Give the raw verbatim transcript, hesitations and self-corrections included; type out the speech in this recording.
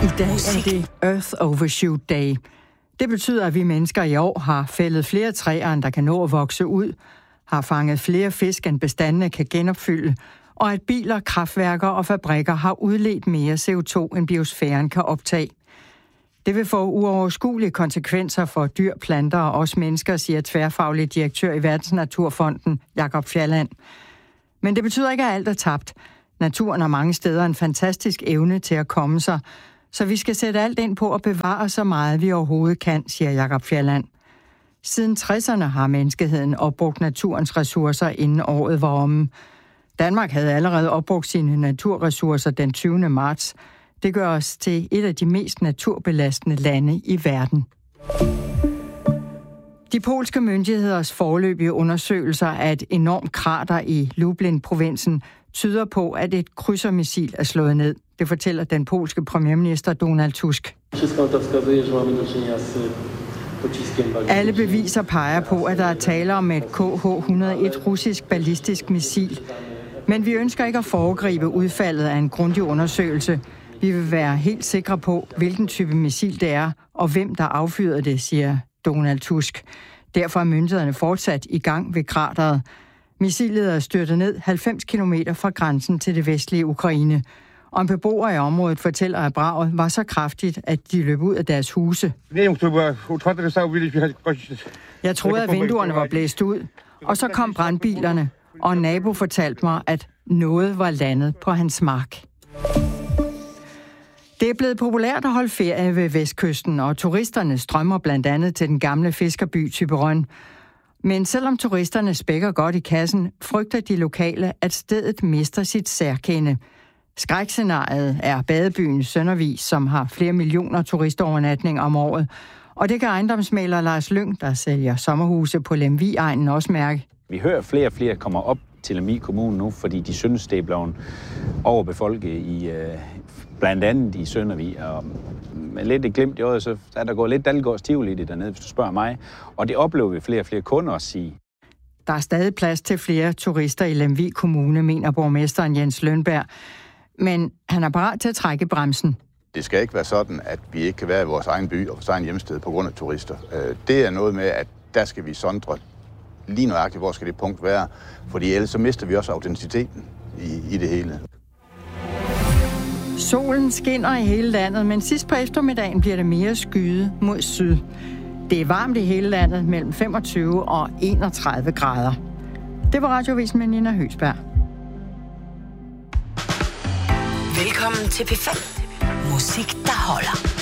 I dag er det Earth Overshoot Day. Det betyder, at vi mennesker i år har fældet flere træer, end der kan nå at vokse ud, har fanget flere fisk, end bestandene kan genopfylde, og at biler, kraftværker og fabrikker har udledt mere C O to, end biosfæren kan optage. Det vil få uoverskuelige konsekvenser for dyr, planter og os mennesker, siger tværfaglig direktør i Verdensnaturfonden, Jakob Fjalland. Men det betyder ikke, at alt er tabt. Naturen har mange steder en fantastisk evne til at komme sig, så vi skal sætte alt ind på at bevare så meget, vi overhovedet kan, siger Jakob Fjalland. Siden tresserne har menneskeheden opbrugt naturens ressourcer, inden året var omme. Danmark havde allerede opbrugt sine naturressourcer den tyvende marts. Det gør os til et af de mest naturbelastende lande i verden. De polske myndigheders foreløbige undersøgelser af et enormt krater i Lublin-provinsen tyder på, at et krydsermissil er slået ned. Det fortæller den polske premierminister Donald Tusk. Alle beviser peger på, at der er tale om et K H et hundrede og en russisk ballistisk missil. Men vi ønsker ikke at foregribe udfaldet af en grundig undersøgelse. Vi vil være helt sikre på, hvilken type missil det er, og hvem der affyrede det, siger Donald Tusk. Derfor er myndighederne fortsat i gang ved krateret. Missilet er styrtet ned halvfems kilometer fra grænsen til det vestlige Ukraine. Og en beboer i området fortæller, at braget var så kraftigt, at de løb ud af deres huse. Jeg troede, at vinduerne var blæst ud, og så kom brandbilerne, og en nabo fortalte mig, at noget var landet på hans mark. Det er blevet populært at holde ferie ved vestkysten, og turisterne strømmer blandt andet til den gamle fiskerby Thyborøn. Men selvom turisterne spækker godt i kassen, frygter de lokale, at stedet mister sit særkende. Skrækscenariet er badebyen Søndervig, som har flere millioner turistovernatninger om året. Og det kan ejendomsmægler Lars Lyng, der sælger sommerhuse på Lemvig-egnen, også mærke. Vi hører flere og flere kommer op til Lemvig Kommune nu, fordi de synes, det er blevet overbefolket i blandt andet i Søndervig. Og med lidt et glimt i øjet, så er der gået lidt Dalgårds Tivoli i det dernede, hvis du spørger mig. Og det oplever vi flere og flere kunder også sige. Der er stadig plads til flere turister i Lemvig Kommune, mener borgmesteren Jens Lønberg. Men han er parat til at trække bremsen. Det skal ikke være sådan, at vi ikke kan være i vores egen by og vores egen hjemsted på grund af turister. Det er noget med, at der skal vi sondre lige nøjagtigt, hvor skal det punkt være. Fordi ellers så mister vi også autenticiteten i, i det hele. Solen skinner i hele landet, men sidst på eftermiddagen bliver det mere skyet mod syd. Det er varmt i hele landet mellem femogtyve og enogtredive grader. Det var Radiovisen med Nina Høgsberg. Velkommen til P fem. Musik, der holder.